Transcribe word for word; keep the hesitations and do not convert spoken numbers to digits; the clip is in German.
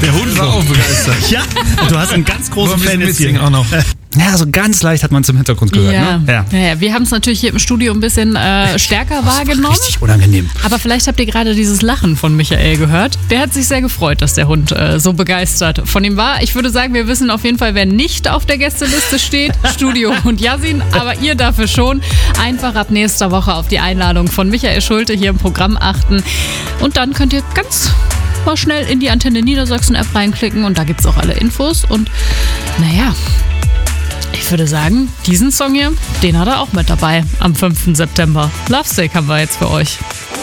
Der Hund war auch begeistert. Ja, und du hast einen ganz großen Fan Fan jetzt hier. auch noch. Ja, so ganz leicht hat man es im Hintergrund gehört. Ja. Ne? Ja. Ja, ja, wir haben es natürlich hier im Studio ein bisschen äh, stärker wahrgenommen. Richtig unangenehm. Aber vielleicht habt ihr gerade dieses Lachen von Michael gehört. Der hat sich sehr gefreut, dass der Hund äh, so begeistert von ihm war. Ich würde sagen, wir wissen auf jeden Fall, wer nicht auf der Gästeliste steht. Studio und Yasin, aber ihr dafür schon. Einfach ab nächster Woche auf die Einladung von Michael Schulte hier im Programm achten. Und dann könnt ihr ganz mal schnell in die Antenne Niedersachsen-App reinklicken und da gibt es auch alle Infos. Und naja, ich würde sagen, diesen Song hier, den hat er auch mit dabei am fünften September. Lovesick haben wir jetzt für euch.